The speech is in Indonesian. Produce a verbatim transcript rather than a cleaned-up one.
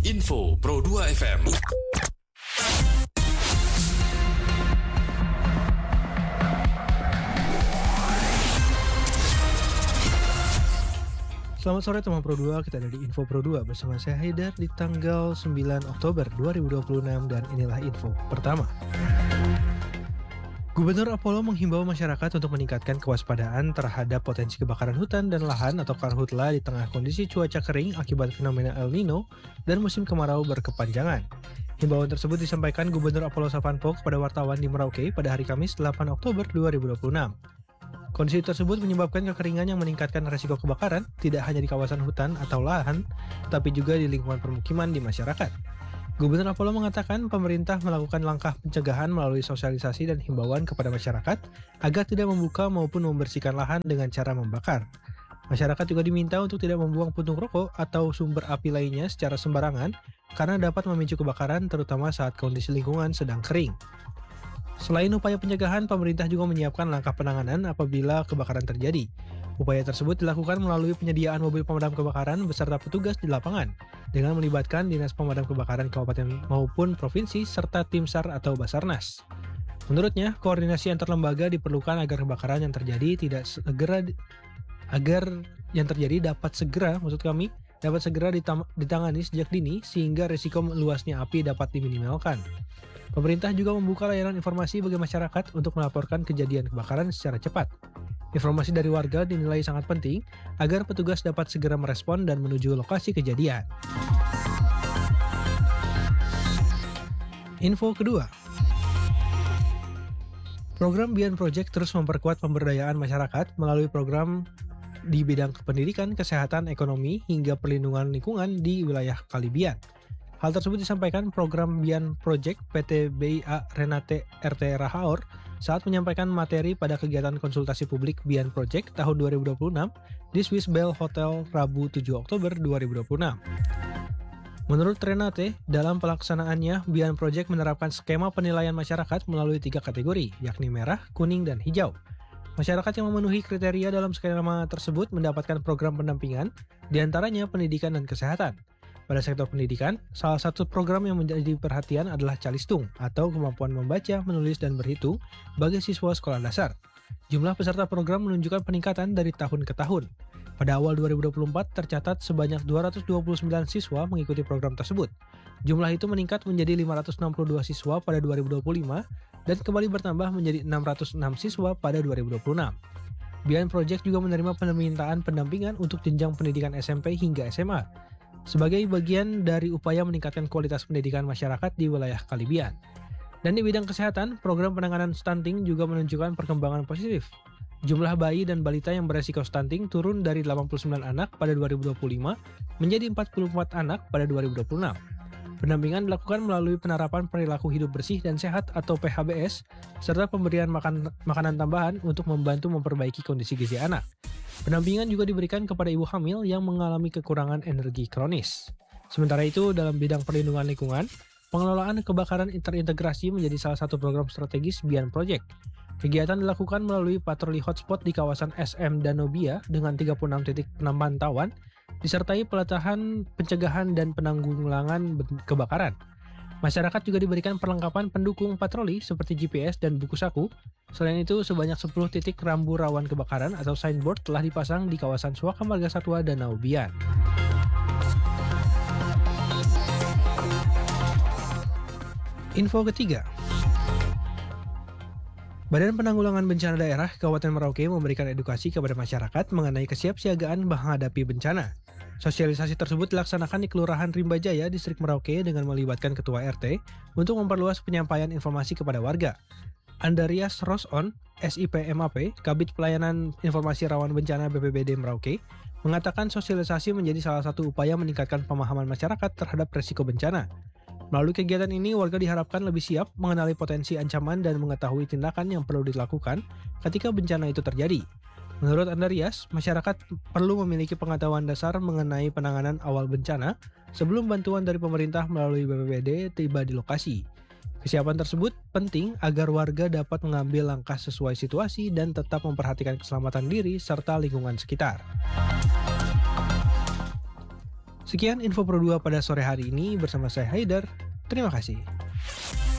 Info Pro dua F M. Selamat sore teman Pro dua, kita ada di Info Pro dua bersama saya Haidar di tanggal sembilan Oktober dua ribu dua puluh enam dan inilah info pertama. Gubernur Apollo menghimbau masyarakat untuk meningkatkan kewaspadaan terhadap potensi kebakaran hutan dan lahan atau karhutla di tengah kondisi cuaca kering akibat fenomena El Nino dan musim kemarau berkepanjangan. Himbauan tersebut disampaikan Gubernur Apollo Savanpo kepada wartawan di Merauke pada hari Kamis delapan Oktober dua ribu dua puluh enam. Kondisi tersebut menyebabkan kekeringan yang meningkatkan resiko kebakaran tidak hanya di kawasan hutan atau lahan, tetapi juga di lingkungan permukiman di masyarakat. Gubernur Apollo mengatakan pemerintah melakukan langkah pencegahan melalui sosialisasi dan himbauan kepada masyarakat agar tidak membuka maupun membersihkan lahan dengan cara membakar. Masyarakat juga diminta untuk tidak membuang puntung rokok atau sumber api lainnya secara sembarangan karena dapat memicu kebakaran terutama saat kondisi lingkungan sedang kering. Selain upaya pencegahan, pemerintah juga menyiapkan langkah penanganan apabila kebakaran terjadi. Upaya tersebut dilakukan melalui penyediaan mobil pemadam kebakaran beserta petugas di lapangan, dengan melibatkan Dinas Pemadam Kebakaran Kabupaten maupun Provinsi serta Tim SAR atau Basarnas. Menurutnya, koordinasi antar lembaga diperlukan agar kebakaran yang terjadi tidak segera agar yang terjadi dapat segera, maksud kami, dapat segera ditam- ditangani sejak dini sehingga risiko meluasnya api dapat diminimalkan. Pemerintah juga membuka layanan informasi bagi masyarakat untuk melaporkan kejadian kebakaran secara cepat. Informasi dari warga dinilai sangat penting agar petugas dapat segera merespon dan menuju lokasi kejadian. Info kedua. Program Bian Project terus memperkuat pemberdayaan masyarakat melalui program di bidang pendidikan, kesehatan, ekonomi, hingga perlindungan lingkungan di wilayah Kalibian. Hal tersebut disampaikan Program Bian Project P T B I A Renate R T Rahaor saat menyampaikan materi pada kegiatan konsultasi publik Bian Project tahun dua ribu dua puluh enam di Swiss Bell Hotel Rabu tujuh Oktober dua ribu dua puluh enam. Menurut Renate, dalam pelaksanaannya, Bian Project menerapkan skema penilaian masyarakat melalui tiga kategori, yakni merah, kuning, dan hijau. Masyarakat yang memenuhi kriteria dalam skema tersebut mendapatkan program pendampingan, diantaranya pendidikan dan kesehatan. Pada sektor pendidikan, salah satu program yang menjadi perhatian adalah Calistung atau kemampuan membaca, menulis, dan berhitung bagi siswa sekolah dasar. Jumlah peserta program menunjukkan peningkatan dari tahun ke tahun. Pada awal dua ribu dua puluh empat tercatat sebanyak dua ratus dua puluh sembilan siswa mengikuti program tersebut. Jumlah itu meningkat menjadi lima ratus enam puluh dua siswa pada dua ribu dua puluh lima dan kembali bertambah menjadi enam ratus enam siswa pada dua ribu dua puluh enam. Bian Project juga menerima permintaan pendampingan untuk jenjang pendidikan S M P hingga S M A. Sebagai bagian dari upaya meningkatkan kualitas pendidikan masyarakat di wilayah Kalibian. Dan di bidang kesehatan, program penanganan stunting juga menunjukkan perkembangan positif. Jumlah bayi dan balita yang beresiko stunting turun dari delapan puluh sembilan anak pada dua ribu dua puluh lima menjadi empat puluh empat anak pada dua ribu dua puluh enam. Pendampingan dilakukan melalui penerapan perilaku hidup bersih dan sehat atau P H B S, serta pemberian makan, makanan tambahan untuk membantu memperbaiki kondisi gizi anak. Pendampingan juga diberikan kepada ibu hamil yang mengalami kekurangan energi kronis. Sementara itu, dalam bidang perlindungan lingkungan, pengelolaan kebakaran terintegrasi menjadi salah satu program strategis Bian Project. Kegiatan dilakukan melalui patroli hotspot di kawasan S M Danobia dengan tiga puluh enam titik pemantauan, disertai pelatihan pencegahan dan penanggulangan kebakaran. Masyarakat juga diberikan perlengkapan pendukung patroli seperti G P S dan buku saku. Selain itu, sebanyak sepuluh titik rambu rawan kebakaran atau signboard telah dipasang di kawasan Suaka Marga Satwa Danau Bian. Info ketiga. Badan Penanggulangan Bencana Daerah Kabupaten Merauke memberikan edukasi kepada masyarakat mengenai kesiapsiagaan menghadapi bencana. Sosialisasi tersebut dilaksanakan di Kelurahan Rimba Jaya, Distrik Merauke dengan melibatkan Ketua R T untuk memperluas penyampaian informasi kepada warga. Andarias Roson, S I P M A P, Kabid Pelayanan Informasi Rawan Bencana B P B D Merauke, mengatakan sosialisasi menjadi salah satu upaya meningkatkan pemahaman masyarakat terhadap risiko bencana. Melalui kegiatan ini, warga diharapkan lebih siap mengenali potensi ancaman dan mengetahui tindakan yang perlu dilakukan ketika bencana itu terjadi. Menurut Andarias, masyarakat perlu memiliki pengetahuan dasar mengenai penanganan awal bencana sebelum bantuan dari pemerintah melalui B P B D tiba di lokasi. Kesiapan tersebut penting agar warga dapat mengambil langkah sesuai situasi dan tetap memperhatikan keselamatan diri serta lingkungan sekitar. Sekian info Pro dua pada sore hari ini bersama saya Haidar. Terima kasih.